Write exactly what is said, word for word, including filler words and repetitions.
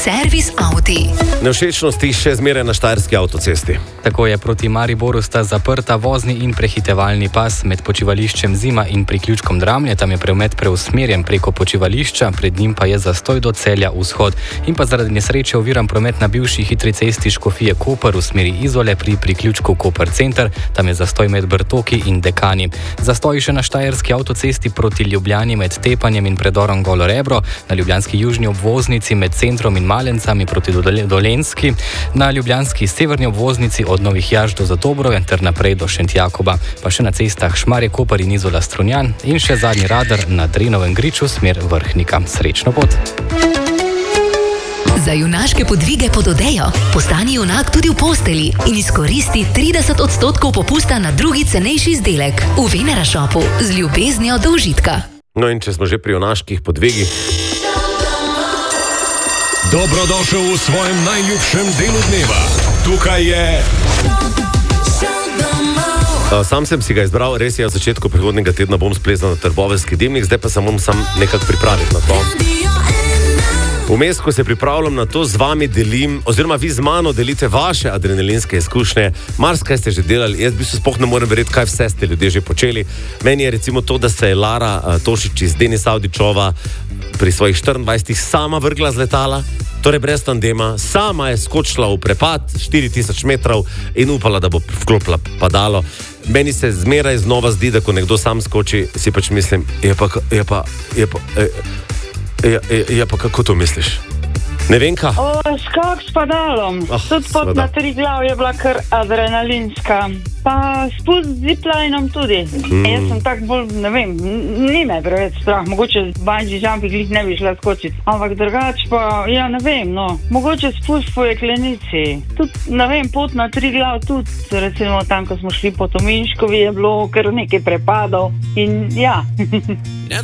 Servis Audi. Nevšečnosti še zmeraj na štajerski avtocesti. Tako je, proti Mariboru sta zaprta vozni in prehitevalni pas med počivališčem Zima in priključkom Dramlje. Tam je promet preusmerjen preko počivališča, pred njim pa je zastoj do Celja vzhod. In pa zaradi nesreče oviran promet na bivši hitri cesti Škofije Koper v smeri Izole pri priključku Koper Center. Tam je zastoj med Brtoki in Dekani. Zastoj še na štajerski avtocesti proti Ljubljani med Tepanjem in predorom Golo Rebro, na ljubljanski južni obvoznici med centrom in Malencami proti Dolenjski, na ljubljanski severni obvoznici od Novih Jaž do Zatobrove ter naprej do Šentjakoba, pa še na cestah Šmarje Koper in Izola Strunjan in še zadnji radar na Drenovem griču smer Vrhnika. Srečno pot! Za junaške podvige pod odejo postani junak tudi v posteli in izkoristi trideset odstotkov popusta na drugi cenejši izdelek v Venera Shopu z ljubeznijo do užitka. No in če smo že pri junaških podvigih, dobrodošel v svojem najljubšem delu dneva. Tukaj je... Sam sem si ga izbral, res je, v začetku prihodnjega tedna bom splezal na Trboveljski dimnik, zdaj pa se moram sam nekako pripraviti na to. Vmes, ko se pripravljam na to, z vami delim, oziroma vi z mano delite vaše adrenalinske izkušnje. Marsikaj ste že delali, jaz v bistvu sploh ne morem verjeti, kaj vse ste ljudje že počeli. Meni je recimo to, da se je Lara uh, Tošič iz Denis Avdićova pri svojih štiriindvajsetih sama vrgla z letala, torej brez tandema, sama je skočila v prepad štiri tisoč metrov in upala, da bo vklopila padalo. Meni se zmeraj znova zdi, da ko nekdo sam skoči, si pač mislim, je pa, je pa, je pa, je, je, je, je pa kako to misliš? Ne vem kaj. O, skok s padalom. Ah, tudi pot seveda. na Triglav je bila kar adrenalinska. Pa spust z ziplinom tudi. Mm. Jaz sem tak bolj, ne vem, ni me preveč strah. Mogoče bungee jumping glih ne bi šla skočiti. Ampak drugače pa, ja ne vem, no. Mogoče spust po jeklenici. Tudi, ne vem, pot na Triglav tudi. Recimo tam, ko smo šli po Tominškovi, je bilo kar nekaj prepadov. In ja.